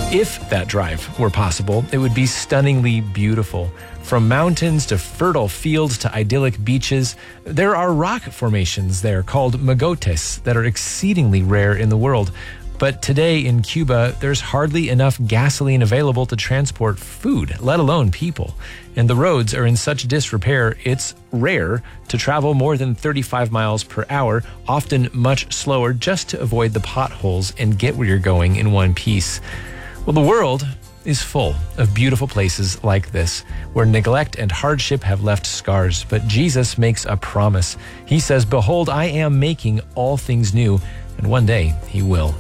If that drive were possible, it would be stunningly beautiful. From mountains to fertile fields to idyllic beaches, there are rock formations there called mogotes that are exceedingly rare in the world. But today in Cuba, there's hardly enough gasoline available to transport food, let alone people. And the roads are in such disrepair, it's rare to travel more than 35 miles per hour, often much slower, just to avoid the potholes and get where you're going in one piece. Well, the world is full of beautiful places like this, where neglect and hardship have left scars. But Jesus makes a promise. He says, "Behold, I am making all things new," and one day he will.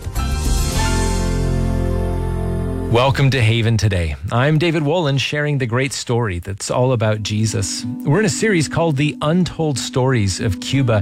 Welcome to Haven Today. I'm David Wolin, sharing the great story that's all about Jesus. We're in a series called The Untold Stories of Cuba.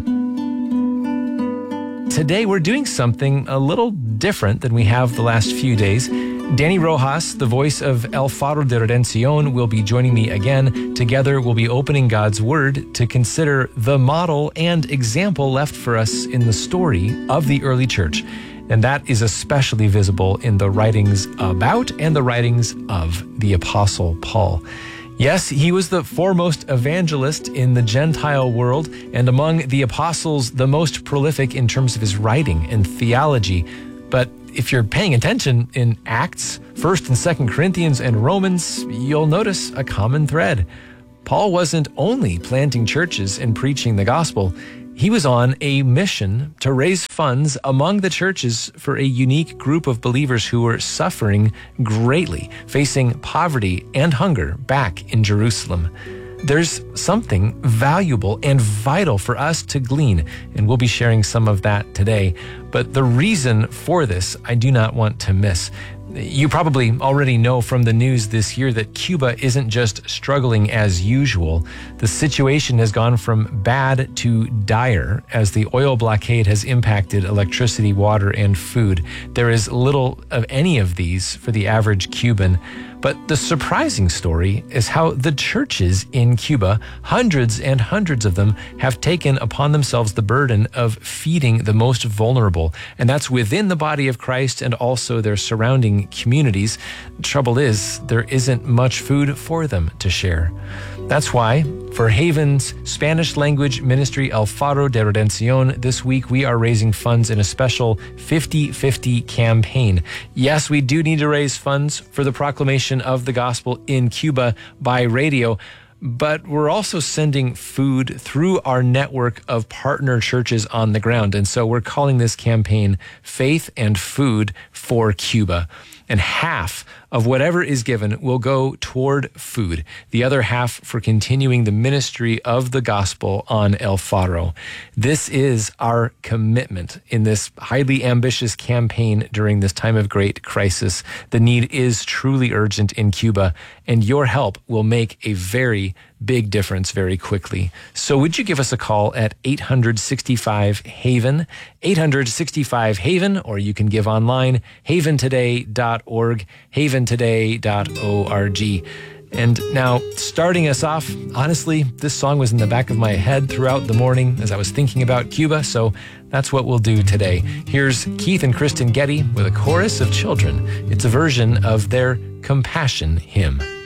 Today we're doing something a little different than we have the last few days. Danny Rojas, the voice of El Faro de Redención, will be joining me again. Together, we'll be opening God's Word to consider the model and example left for us in the story of the early church. And that is especially visible in the writings about and the writings of the Apostle Paul. Yes, he was the foremost evangelist in the Gentile world, and among the apostles, the most prolific in terms of his writing and theology. But if you're paying attention in Acts, 1st and 2nd Corinthians, and Romans, you'll notice a common thread. Paul wasn't only planting churches and preaching the gospel. He was on a mission to raise funds among the churches for a unique group of believers who were suffering greatly, facing poverty and hunger back in Jerusalem. There's something valuable and vital for us to glean, and we'll be sharing some of that today. But the reason for this, I do not want to miss. You probably already know from the news this year that Cuba isn't just struggling as usual. The situation has gone from bad to dire as the oil blockade has impacted electricity, water, and food. There is little of any of these for the average Cuban. But the surprising story is how the churches in Cuba, hundreds and hundreds of them, have taken upon themselves the burden of feeding the most vulnerable. And that's within the body of Christ and also their surrounding communities. The trouble is, there isn't much food for them to share. That's why, for Haven's Spanish language ministry El Faro de Redención, this week we are raising funds in a special 50-50 campaign. Yes, we do need to raise funds for the proclamation of the gospel in Cuba by radio, but we're also sending food through our network of partner churches on the ground. And so we're calling this campaign Faith and Food for Cuba. And half of whatever is given will go toward food. The other half for continuing the ministry of the gospel on El Faro. This is our commitment in this highly ambitious campaign during this time of great crisis. The need is truly urgent in Cuba, and your help will make a very big difference very quickly. So would you give us a call at 865-HAVEN, 865-HAVEN, or you can give online, haventoday.org, haventoday.org. And now, starting us off, honestly, this song was in the back of my head throughout the morning as I was thinking about Cuba, so that's what we'll do today. Here's Keith and Kristen Getty with a chorus of children. It's a version of their Compassion hymn.